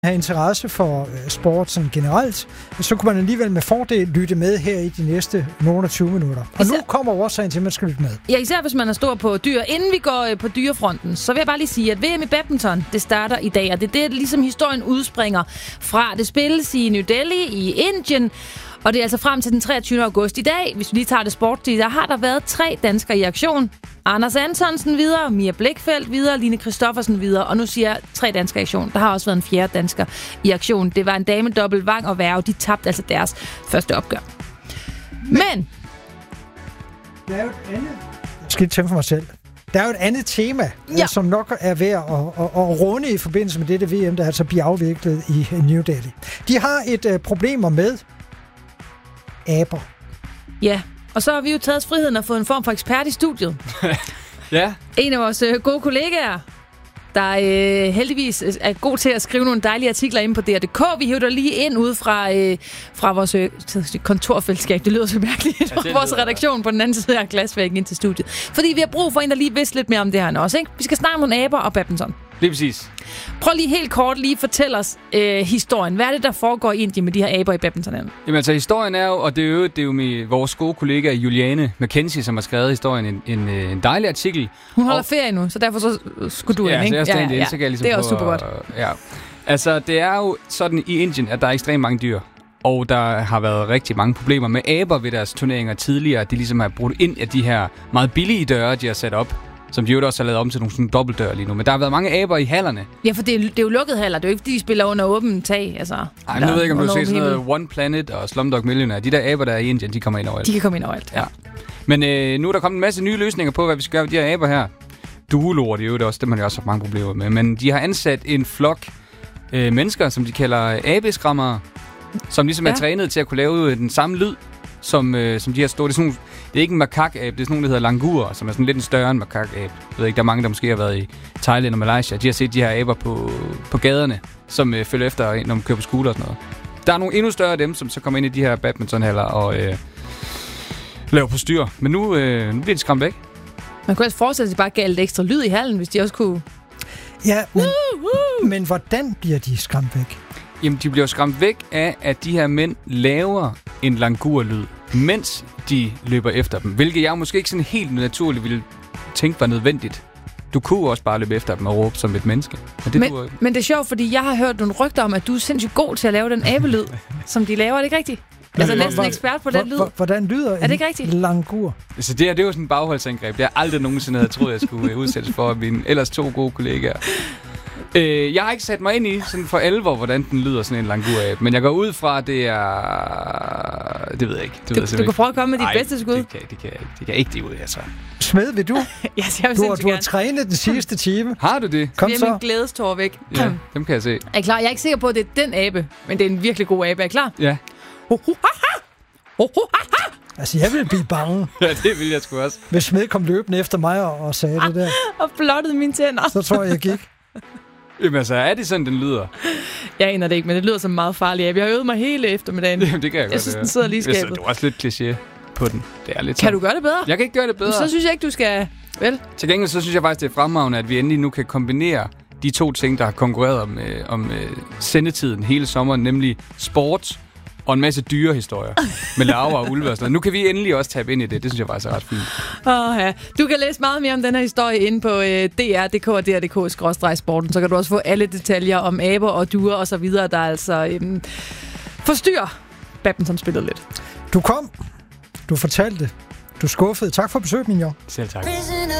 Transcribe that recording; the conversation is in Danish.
have interesse for sport sådan generelt, så kunne man alligevel med fordel lytte med her i de næste nogle 20 minutter. Og nu kommer årsagen til, at man skal lytte med. Ja, især hvis man er stor på dyr. Inden vi går på dyrefronten, så vil jeg bare lige sige, at VM i badminton, det starter i dag, og det er det, ligesom historien udspringer fra. Det spilles i New Delhi i Indien, og det er altså frem til den 23. august i dag. Hvis vi lige tager det sportslige, der har der været 3 danskere i aktion. Anders Antonsen videre, Mia Blækfeldt videre, Line Christoffersen videre, og nu siger jeg 3 danskere i aktion. Der har også været en 4. dansker i aktion. Det var en damedobbelt, Vang og Værge. De tabte altså deres første opgør. Men der er jo et andet... Jeg skal ikke tænke for mig selv. Der er jo et andet tema, som nok er værd at runde i forbindelse med dette VM, der altså bliver afviklet i New Delhi. De har et problemer med aber. Ja, og så har vi jo taget friheden og fået en form for ekspert i studiet. Ja. En af vores gode kollegaer, der heldigvis er god til at skrive nogle dejlige artikler inde på DR.dk. Vi hævder lige ind ude fra vores kontorfællesskab. Det lyder så mærkeligt. Ja, vores redaktion på den anden side af glasvæggen ind til studiet. Fordi vi har brug for en, der lige vidste lidt mere om det her også, ikke? Vi skal snakke om nogle aber og badminton. Lige præcis. Prøv lige helt kort lige fortælle os historien. Hvad er det, der foregår i Indien med de her aber i badminton? Jamen altså, historien er jo, og det er jo vores gode kollega Juliane McKenzie, som har skrevet historien en dejlig artikel. Hun holder ferie nu, så derfor så skulle du ind, ikke? Ja, så jeg så kan jeg ligesom det er også super godt. Ja. Altså, det er jo sådan i Indien, at der er ekstremt mange dyr. Og der har været rigtig mange problemer med aber ved deres turneringer tidligere. De ligesom har brudt ind af de her meget billige døre, de har sat op, som de jo også har lavet om til nogle sådan dobbeltdøre lige nu. Men der har været mange aber i hallerne. Ja, for det er jo lukkede haller. Det er jo ikke, fordi de spiller under åben tag. Altså, ej, men nu ved jeg ikke, om du har set sådan noget One Planet og Slumdog Millionaire. De der aber, der er i Indien, de kommer ind overalt. De kan komme ind overalt. Ja. Men nu er der kommet en masse nye løsninger på, hvad vi skal gøre med de her aber her. Duelord, det er jo også, dem har de også haft mange problemer med. Men de har ansat en flok mennesker, som de kalder abeskræmmere, som ligesom er trænet til at kunne lave den samme lyd, som de her store. Det er ikke en makak-abe, det er sådan nogle, der hedder langur, som er sådan lidt en større end makak-abe. Jeg ved ikke, der er mange, der måske har været i Thailand og Malaysia. De har set de her aber på gaderne, som følger efter, når man kører på scooter og sådan noget. Der er nogle endnu større af dem, som så kommer ind i de her badmintonhaller og laver på styr. Men nu bliver de skræmt væk. Man kunne også forestille sig, at de bare gav lidt ekstra lyd i hallen, hvis de også kunne... Ja, men hvordan bliver de skræmt væk? Jamen, de bliver skræmt væk af, at de her mænd laver en langurlyd, mens de løber efter dem. Hvilket jeg måske ikke sådan helt naturligt ville tænke var nødvendigt. Du kunne også bare løbe efter dem og råbe som et menneske. Men det er sjovt, fordi jeg har hørt nogle rygter om, at du er sindssygt god til at lave den abelyd, som de laver. Er det ikke rigtigt? Altså næsten ekspert på den lyd. Hvordan lyder en langur? Altså det er jo sådan en bagholdsangreb. Det har aldrig nogensinde havde troet, jeg skulle udsættes for mine ellers 2 gode kollegaer. Jeg har ikke sat mig ind i sådan for alvor, hvordan den lyder sådan en langurabe. Men jeg går ud fra, at det er... Det ved jeg ikke. Du kan prøve at komme med dit bedste skud. Det kan ikke det ud, altså. Smed, vil du? Du har trænet den sidste time. Har du det? Kom så. Min glædestår væk. Ja, dem kan jeg se. Er I klar? Jeg er ikke sikker på, at det er den abe, men det er en virkelig god abe. Er I klar? Ja. Altså, jeg ville blive bange. Ja, det ville jeg sgu også. Hvis Smed kom løbende efter mig og sagde det der. Og blottede mine tænder. Så tror jeg gik. Jamen altså, er det sådan, den lyder? Jeg aner det ikke, men det lyder som meget farlig abe. Jeg har øvet mig hele eftermiddagen. Jamen, det kan jeg godt. Jeg synes, den sidder lige i skabet. Du er også lidt kliché på den. Det er lidt kan du gøre det bedre? Jeg kan ikke gøre det bedre. Så synes jeg ikke, du skal... Vel? Til gengæld så synes jeg faktisk, det er fremragende, at vi endelig nu kan kombinere de 2 ting, der har konkurreret om sendetiden hele sommeren, nemlig sport og en masse dyrehistorier med larver og ulve og sådan noget. Nu kan vi endelig også tabe ind i det. Det synes jeg faktisk er ret fint. Ja. Du kan læse meget mere om den her historie inde på DR.dk og DR.dk/sporten. Så kan du også få alle detaljer om aber og duer og så videre, der altså forstyrrer badmintonspillet lidt. Du kom. Du fortalte. Du skuffede. Tak for besøget, Mignon. Selv tak.